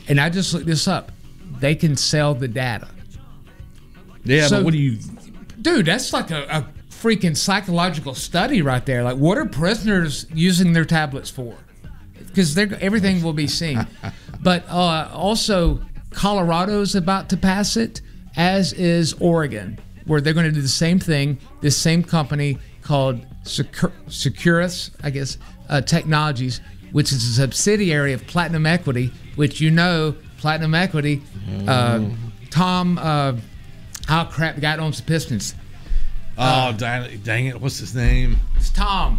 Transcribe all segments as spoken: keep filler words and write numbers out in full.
and I just looked this up. They can sell the data. Yeah, So- but what do you... Dude, that's like a, a freaking psychological study right there. Like, what are prisoners using their tablets for? Because everything will be seen. But uh, also, Colorado's about to pass it, as is Oregon, where they're going to do the same thing. This same company called Secur- Securus, I guess, uh, Technologies, which is a subsidiary of Platinum Equity, which you know, Platinum Equity, uh, Tom, uh, oh crap, the guy that owns the Pistons. Oh, dang, dang it. What's his name? It's Tom.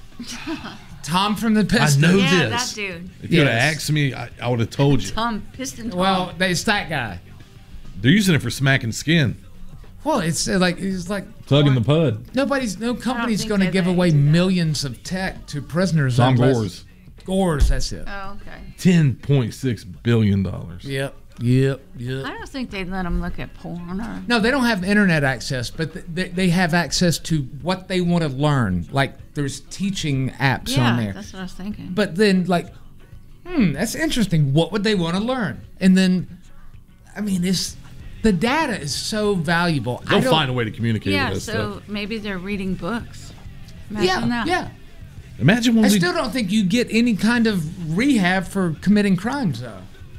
Tom from the Pistons. I know Yeah, this. that dude. If you would have Yes. asked me, I, I would have told you. Tom Piston. Tom. Well, they- it's that guy. They're using it for smacking skin. Well, it's uh, like it's like Tugging the pud. nobody's no company's think going to that give they away do that. millions of tech to prisoners. Tom unless- Gores. Gores, that's it. Oh, okay. ten point six billion dollars. Yep, yep, yep. I don't think they'd let them look at porn or. No, they don't have internet access, but th- they, they have access to what they want to learn. Like there's teaching apps Yeah, on there. that's what I was thinking. But then, like, hmm, that's interesting. What would they want to learn? And then, I mean, it's the data is so valuable. I They'll don't- find a way to communicate yeah, with that so stuff. maybe they're reading books. Imagine Yeah, that. yeah. Imagine when I we... still don't think you get any kind of rehab for committing crimes, though.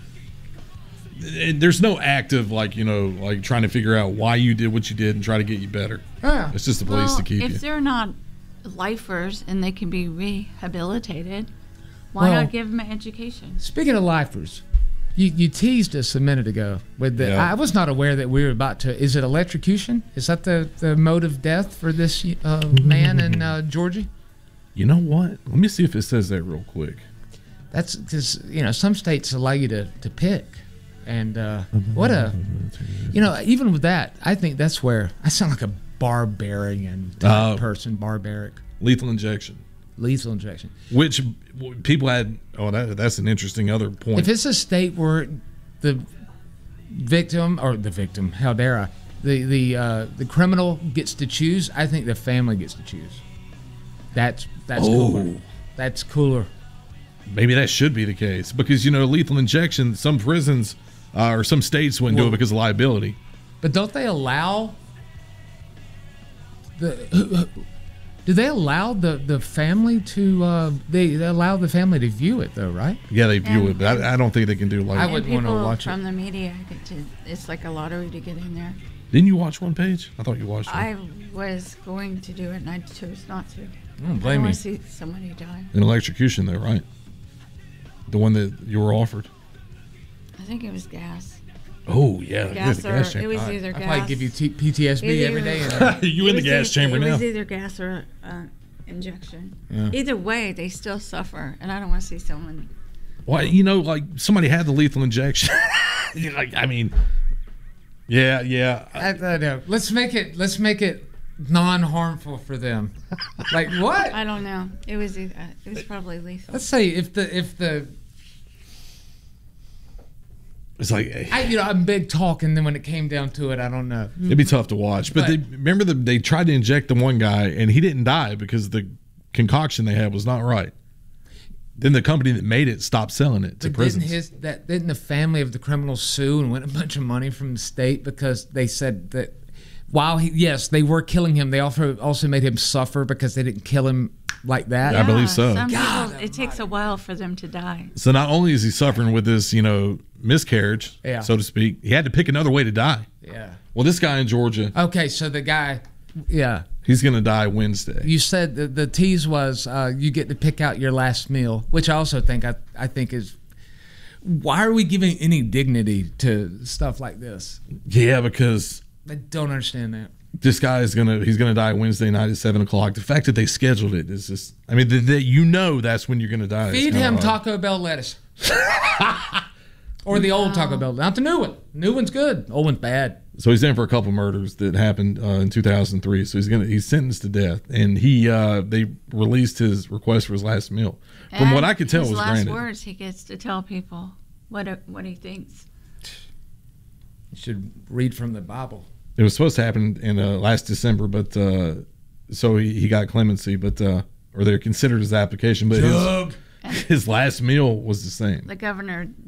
There's no active, like, you know, like trying to figure out why you did what you did and try to get you better. Yeah. It's just a place Well, to keep if you. they're not lifers and they can be rehabilitated, why Well- not give them an education? Speaking of lifers, you, you teased us a minute ago with the. Yeah. I was not aware that we were about to. Is it electrocution? Is that the, the mode of death for this uh, man in uh, Georgia? You know what? Let me see if it says that real quick. That's because you know some states allow you to, to pick, and uh, what a you know even with that, I think that's where I sound like a barbarian type Uh, person. Barbaric, Lethal injection. lethal injection. Which w- people had... Oh, that, that's an interesting other point. If it's a state where the victim or the victim, how dare I, the the uh, the criminal gets to choose, I think the family gets to choose. That's that's Oh. cooler. That's cooler. Maybe that should be the case. Because, you know, lethal injection, some prisons uh, or some states wouldn't do Well- it because of liability. But don't they allow the? Do they allow the, the family to? Uh, they, they allow the family to view it though, right? Yeah, they view And- it, but I, I don't think they can do like... I And wouldn't wanna people watch it. from the media get to. It's like a lottery to get in there. Didn't you watch one page? I thought you watched one. I was going to do it and I chose not to. I don't I blame don't you. want to see somebody die. An electrocution, though, right? The one that you were offered. I think it was gas. Oh yeah, Gas the or gas it chamber. was I- either I gas. probably give you T- P T S D Either- every day. And, you in It the was gas either- chamber It now? was either gas or uh, injection. Yeah. Either way, they still suffer, and I don't want to see someone. Why? You know, like somebody had the lethal injection. You're like, I mean, yeah, yeah. I, I know. Let's make it. Let's make it non-harmful for them. Like what? I don't know. It was either, it was probably lethal. Let's say if the if the It's like I you know I'm big talk, and then when it came down to it, I don't know. it'd be tough to watch. But, But- they remember the, they tried to inject the one guy, and he didn't die because the concoction they had was not right. Then the company that made it stopped selling it to But prisons. didn't his that didn't the family of the criminal sue and win a bunch of money from the state because they said that while he yes they were killing him, they also also made him suffer because they didn't kill him like that. I believe so. Some God people, it takes a while for them to die. So not only is he suffering with this, you know, miscarriage, Yeah. so to speak, he had to pick another way to die. Yeah. Well, this guy in Georgia, Okay, so the guy, yeah. he's going to die Wednesday. You said the, the tease was uh, you get to pick out your last meal, which I also think I, I think is why are we giving any dignity to stuff like this? Yeah, because I don't understand that. this guy is gonna he's gonna die Wednesday night at seven o'clock. The fact that they scheduled it is just I mean that you know that's when you're gonna die. It's Feed kinda him hard. Taco Bell lettuce. Or the old Taco Bell, not the new one. New one's good. Old one's bad. So he's in for a couple murders that happened uh, in two thousand three. So he's gonna he's sentenced to death, and he uh, they released his request for his last meal. From And what I could tell, his was last granted. words, he gets to tell people what it, what he thinks. You should read from the Bible. It was supposed to happen in uh, last December, but uh, so he, he got clemency, but uh, or they considered his application, but his, Jug. his last meal was the same. The governor